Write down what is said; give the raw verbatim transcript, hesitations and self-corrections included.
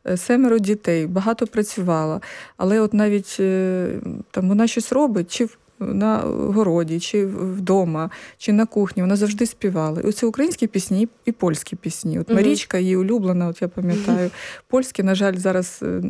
семеро дітей, багато працювала. Але от навіть там вона щось робить, чи на городі, чи вдома, чи на кухні, вона завжди співала. І оце українські пісні і польські пісні. От Марічка, її улюблена, от я пам'ятаю. Польські, на жаль, зараз